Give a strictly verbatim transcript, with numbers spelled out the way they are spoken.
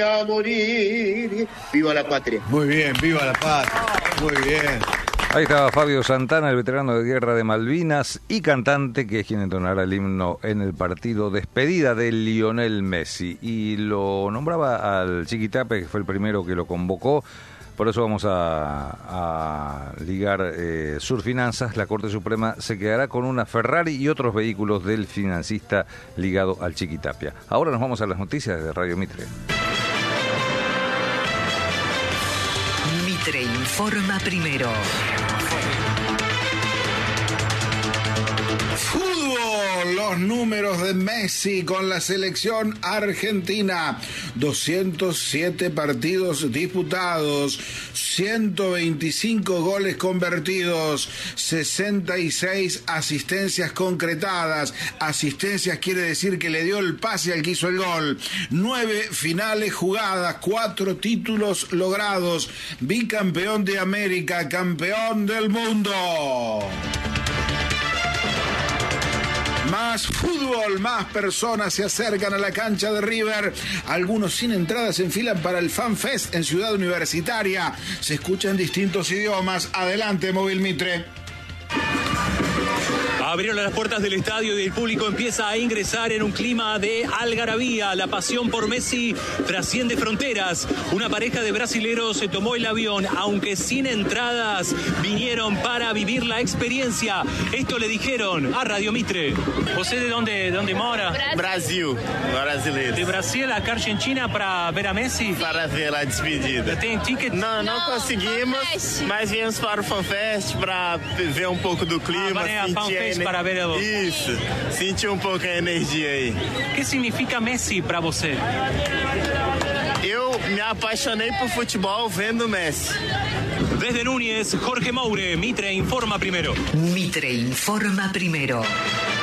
a morir. Viva la patria. Muy bien, viva la patria. Muy bien. Ahí estaba Fabio Santana, el veterano de guerra de Malvinas y cantante, que es quien entonará el himno en el partido despedida de Lionel Messi. Y lo nombraba al Chiquitape, que fue el primero que lo convocó. Por eso vamos a, a ligar eh, Surfinanzas. La Corte Suprema se quedará con una Ferrari y otros vehículos del financista ligado al Chiquitapia. Ahora nos vamos a las noticias de Radio Mitre. Mitre informa primero. Fútbol, los números de Messi con la selección argentina. doscientos siete partidos disputados, ciento veinticinco goles convertidos, sesenta y seis asistencias concretadas. Asistencias quiere decir que le dio el pase al que hizo el gol. Nueve finales jugadas, cuatro títulos logrados. Bicampeón de América, campeón del mundo. Más fútbol, más personas se acercan a la cancha de River. Algunos sin entradas se enfilan para el Fan Fest en Ciudad Universitaria. Se escuchan distintos idiomas. Adelante, Móvil Mitre. Abrieron las puertas del estadio y el público empieza a ingresar en un clima de algarabía. La pasión por Messi trasciende fronteras. Una pareja de brasileros se tomó el avión, aunque sin entradas, vinieron para vivir la experiencia. Esto le dijeron a Radio Mitre. ¿Usted de dónde, de dónde mora? Brasil, brasileiro. De Brasil acá Argentina para ver a Messi? Para ver a despedida. ¿Tem ticket? Não, não, não conseguimos, mas viemos para o FanFest para ver um pouco do clima. Ah, sentir para ver el... Isso, sentir um pouco a energia aí. ¿Qué significa Messi para você? Eu me apaixonei por futebol vendo Messi. Desde Núñez, Jorge Moure, Mitre informa primero. Mitre informa primero.